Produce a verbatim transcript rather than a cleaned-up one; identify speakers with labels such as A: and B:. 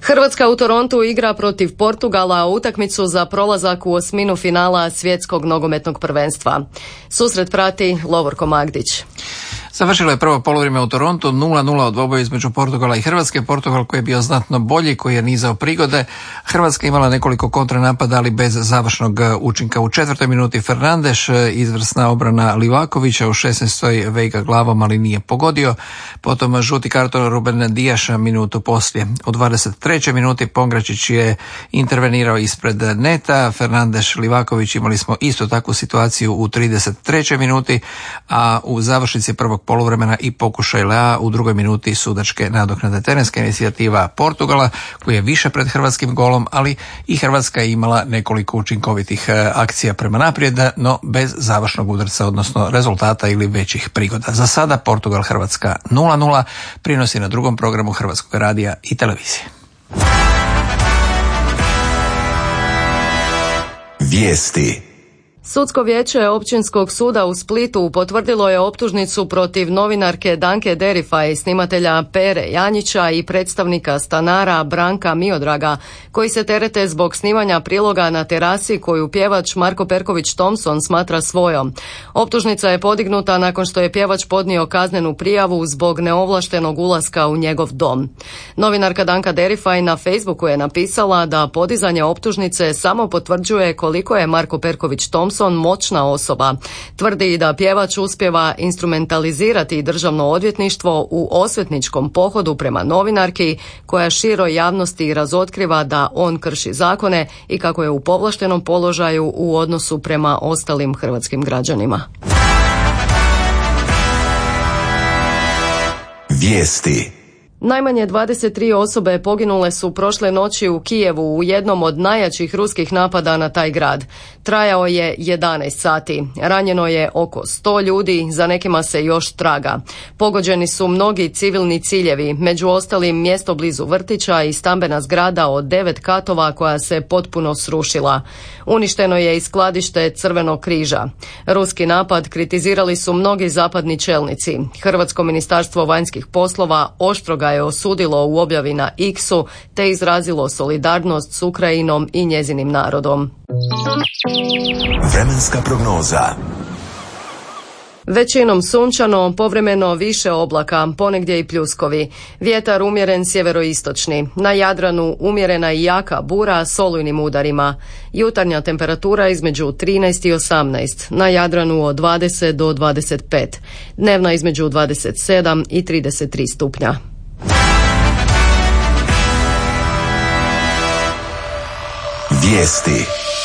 A: Hrvatska u Torontu igra protiv Portugala utakmicu za prolazak u osminu finala svjetskog nogometnog prvenstva. Susret prati Lovorko Magdić.
B: Završilo je prvo poluvrijeme u Torontu, nula nula u dvoboju između Portugala i Hrvatske. Portugal koji je bio znatno bolji, koji je nizao prigode. Hrvatska imala nekoliko kontranapada, ali bez završnog učinka. U četvrtoj minuti Fernandes, izvrsna obrana Livakovića, u šesnaestoj Veiga glavom, ali nije pogodio. Potom žuti karton Ruben Dijaš minutu poslije. U dvadeset trećoj minuti Pongračić je intervenirao ispred neta. Fernandes, Livaković, imali smo isto takvu situaciju u trideset trećoj minuti, a u završnici prvog poluvremena i pokušaj Lea u drugoj minuti sudačke nadoknade. Terenska inicijativa Portugala koji je više pred hrvatskim golom, ali i Hrvatska je imala nekoliko učinkovitih akcija prema naprijed, no bez završnog udarca, odnosno rezultata ili većih prigoda. Za sada Portugal Hrvatska nula nula, prinosi na drugom programu Hrvatskog radija i televizije.
C: Vijesti.
A: Sudsko vijeće Općinskog suda u Splitu potvrdilo je optužnicu protiv novinarke Danke Derifaj, snimatelja Pere Janjića i predstavnika stanara Branka Miodraga, koji se terete zbog snimanja priloga na terasi koju pjevač Marko Perković Thompson smatra svojom. Optužnica je podignuta nakon što je pjevač podnio kaznenu prijavu zbog neovlaštenog ulaska u njegov dom. Novinarka Danka Derifaj na Facebooku je napisala da podizanje optužnice samo potvrđuje koliko je Marko Perković Thompson moćna osoba. Tvrdi i da pjevač uspijeva instrumentalizirati državno odvjetništvo u osvetničkom pohodu prema novinarki koja široj javnosti razotkriva da on krši zakone i kako je u povlaštenom položaju u odnosu prema ostalim hrvatskim građanima.
C: Vijesti.
A: Najmanje dvadeset tri osobe poginule su prošle noći u Kijevu u jednom od najjačih ruskih napada na taj grad. Trajao je jedanaest sati. Ranjeno je oko sto ljudi, za nekima se još traga. Pogođeni su mnogi civilni ciljevi, među ostalim mjesto blizu vrtića i stambena zgrada od devet katova koja se potpuno srušila. Uništeno je i skladište Crvenog križa. Ruski napad kritizirali su mnogi zapadni čelnici. Hrvatsko ministarstvo vanjskih poslova oštro ga je osudilo u objavi na X-u te izrazilo solidarnost s Ukrajinom i njezinim narodom.
C: Vremenska prognoza.
A: Većinom sunčano, povremeno više oblaka, ponegdje i pljuskovi. Vjetar umjeren sjeveroistočni. Na Jadranu umjerena i jaka bura s olujnim udarima. Jutarnja temperatura između trinaest i osamnaest. Na Jadranu od dvadeset do dvadeset pet. Dnevna između dvadeset sedam i trideset tri stupnja.
C: Vijesti.